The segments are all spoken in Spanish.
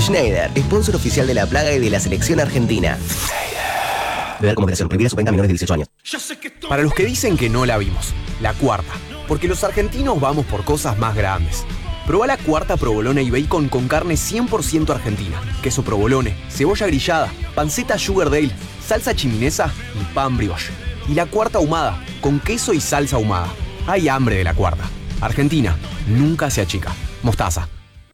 Schneider, sponsor oficial de La Plaga y de la selección argentina. Beber con moderación. Prohibida su venta a menores de 18 años. Para los que dicen que no la vimos, la cuarta. Porque los argentinos vamos por cosas más grandes. Probá la cuarta provolone y bacon con carne 100% argentina. Queso provolone, cebolla grillada, panceta sugar dale, salsa chiminesa y pan brioche. Y la cuarta ahumada, con queso y salsa ahumada. Hay hambre de la cuarta. Argentina, nunca se achica. Mostaza.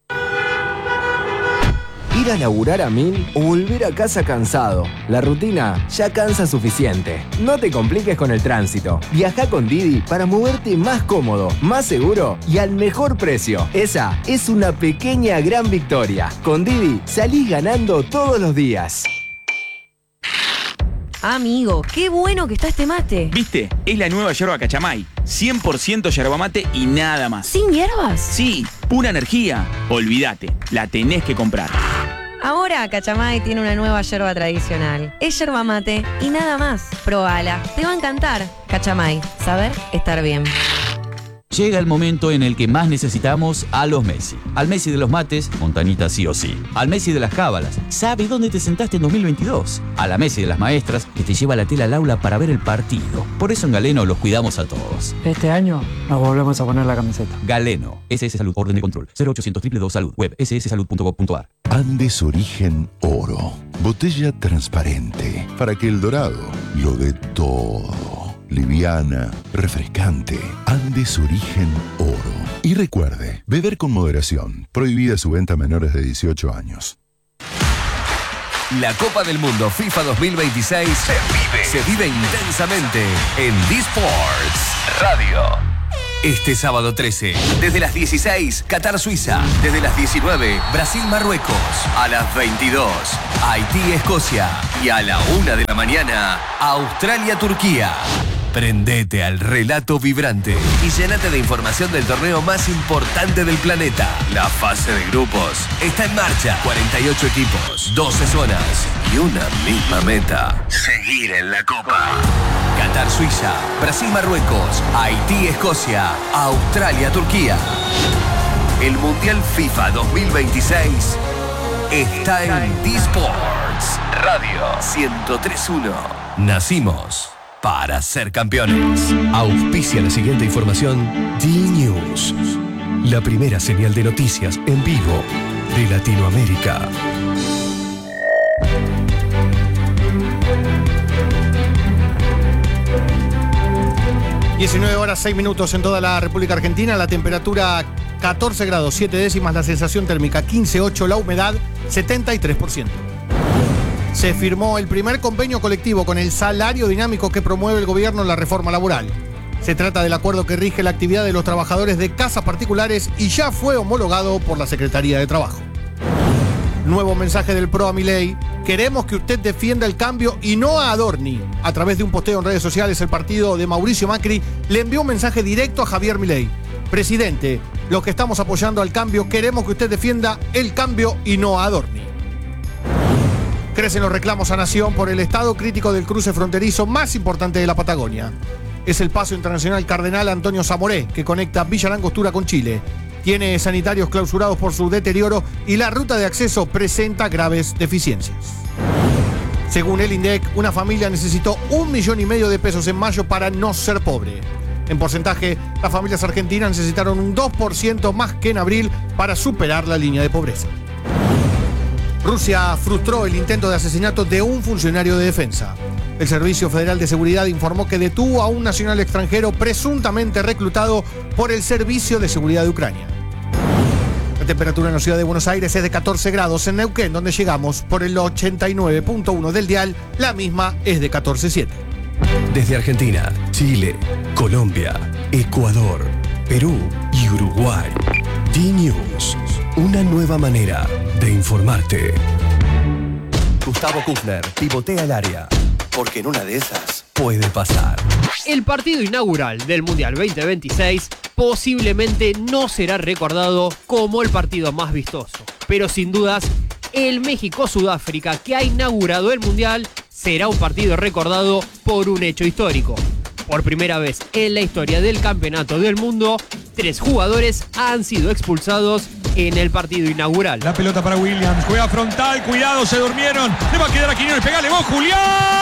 Ir a laburar a 1000 o volver a casa cansado. La rutina ya cansa suficiente. No te compliques con el tránsito. Viaja con Didi para moverte más cómodo, más seguro y al mejor precio. Esa es una pequeña gran victoria. Con Didi salís ganando todos los días. Amigo, qué bueno que está este mate. ¿Viste? Es la nueva yerba Cachamay. 100% yerba mate y nada más. ¿Sin hierbas? Sí, pura energía. Olvídate, la tenés que comprar. Ahora Cachamay tiene una nueva yerba tradicional. Es yerba mate y nada más. Probala, te va a encantar. Cachamay, saber estar bien. Llega el momento en el que más necesitamos a los Messi. Al Messi de los mates, Montanita sí o sí. Al Messi de las cábalas, sabe dónde te sentaste en 2022. A la Messi de las maestras, que te lleva la tela al aula para ver el partido. Por eso en Galeno los cuidamos a todos. Este año nos volvemos a poner la camiseta. Galeno, SS Salud, orden de control, 0800 222 Salud, web sssalud.gov.ar. Andes Origen Oro. Botella transparente para que el dorado lo dé todo. Liviana, refrescante. Andes Origen Oro. Y recuerde, beber con moderación. Prohibida su venta a menores de 18 años. La Copa del Mundo FIFA 2026 se vive intensamente en D-Sports Radio. Este sábado 13, desde las 16, Qatar-Suiza. Desde las 19, Brasil-Marruecos. A las 22, Haití-Escocia. Y a la 1 de la mañana, Australia-Turquía. Prendete al relato vibrante y llénate de información del torneo más importante del planeta. La fase de grupos está en marcha. 48 equipos, 12 zonas y una misma meta: seguir en la Copa. Qatar-Suiza, Brasil-Marruecos, Haití-Escocia, Australia-Turquía. El Mundial FIFA 2026 está en D-Sports Radio 103.1. Nacimos para ser campeones. Auspicia la siguiente información D-News, la primera señal de noticias en vivo de Latinoamérica. (19 horas 6 minutos) en toda la República Argentina. La temperatura 14 grados 7 décimas, la sensación térmica 15,8, la humedad 73%. Se firmó el primer convenio colectivo con el salario dinámico que promueve el gobierno en la reforma laboral. Se trata del acuerdo que rige la actividad de los trabajadores de casas particulares y ya fue homologado por la Secretaría de Trabajo. Nuevo mensaje del PRO a Milei: queremos que usted defienda el cambio y no a Adorni. A través de un posteo en redes sociales, el partido de Mauricio Macri le envió un mensaje directo a Javier Milei: presidente, los que estamos apoyando al cambio queremos que usted defienda el cambio y no a Adorni. Crecen los reclamos a Nación por el estado crítico del cruce fronterizo más importante de la Patagonia. Es el paso internacional Cardenal Antonio Zamoré, que conecta Villa Langostura con Chile. Tiene sanitarios clausurados por su deterioro y la ruta de acceso presenta graves deficiencias. Según el INDEC, una familia necesitó 1,5 millones de pesos en mayo para no ser pobre. En porcentaje, las familias argentinas necesitaron un 2% más que en abril para superar la línea de pobreza. Rusia frustró el intento de asesinato de un funcionario de defensa. El Servicio Federal de Seguridad informó que detuvo a un nacional extranjero presuntamente reclutado por el Servicio de Seguridad de Ucrania. La temperatura en la ciudad de Buenos Aires es de 14 grados. En Neuquén, donde llegamos por el 89.1 del dial, la misma es de 14.7. Desde Argentina, Chile, Colombia, Ecuador, Perú y Uruguay. D-News, una nueva manera de informarte. Gustavo Kufner pivotea el área, porque en una de esas puede pasar. El partido inaugural del Mundial 2026 posiblemente no será recordado como el partido más vistoso, pero sin dudas el México-Sudáfrica que ha inaugurado el Mundial será un partido recordado por un hecho histórico. Por primera vez en la historia del Campeonato del Mundo, 3 jugadores han sido expulsados en el partido inaugural. La pelota para Williams, juega frontal, cuidado, se durmieron, le va a quedar a Quiñones, pegale vos, Julián.